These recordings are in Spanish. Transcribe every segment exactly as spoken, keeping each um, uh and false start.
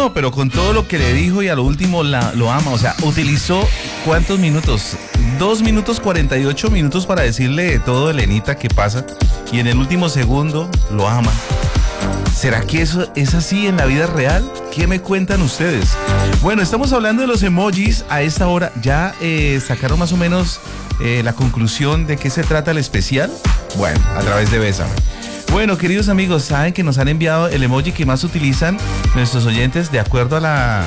no, pero con todo lo que le dijo y a lo último la, lo ama. O sea, utilizó ¿cuántos minutos? Dos minutos cuarenta y ocho minutos para decirle todo de Elenita que pasa. Y en el último segundo lo ama. ¿Será que eso es así en la vida real? ¿Qué me cuentan ustedes? Bueno, estamos hablando de los emojis a esta hora. ¿Ya eh, sacaron más o menos eh, la conclusión de qué se trata el especial? Bueno, a través de Bésame. Bueno, queridos amigos, saben que nos han enviado el emoji que más utilizan nuestros oyentes de acuerdo a la...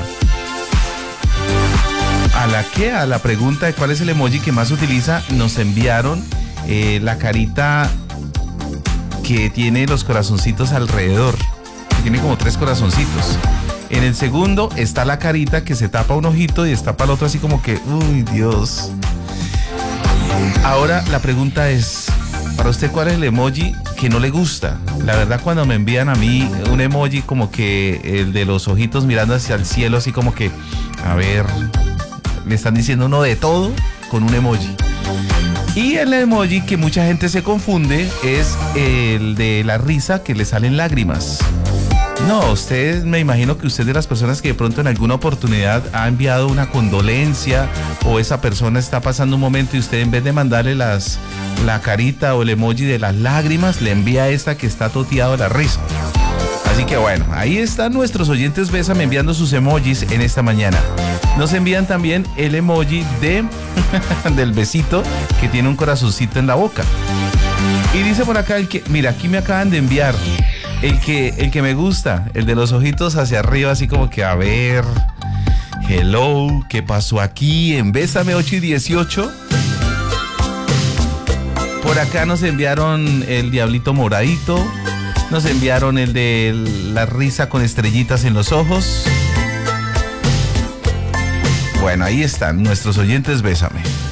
¿A la qué? A la pregunta de cuál es el emoji que más utiliza. Nos enviaron eh, la carita que tiene los corazoncitos alrededor. Tiene como tres corazoncitos. En el segundo está la carita que se tapa un ojito y destapa el otro así como que, uy, Dios. Ahora la pregunta es, para usted, ¿cuál es el emoji que no le gusta? La verdad, cuando me envían a mí un emoji como que el de los ojitos mirando hacia el cielo, así como que, a ver, me están diciendo uno de todo con un emoji. Y el emoji que mucha gente se confunde es el de la risa que le salen lágrimas. No, usted, me imagino que usted es de las personas que de pronto en alguna oportunidad ha enviado una condolencia o esa persona está pasando un momento y usted en vez de mandarle las, la carita o el emoji de las lágrimas, le envía esta que está toteado de la risa. Así que bueno, ahí están nuestros oyentes Bésame enviando sus emojis en esta mañana. Nos envían también el emoji de del besito que tiene un corazoncito en la boca. Y dice por acá el que, mira, aquí me acaban de enviar el que, el que me gusta, el de los ojitos hacia arriba, así como que a ver, hello, ¿qué pasó aquí en Bésame ocho y dieciocho? Por acá nos enviaron el diablito moradito, nos enviaron el de la risa con estrellitas en los ojos. Bueno, ahí están nuestros oyentes Bésame.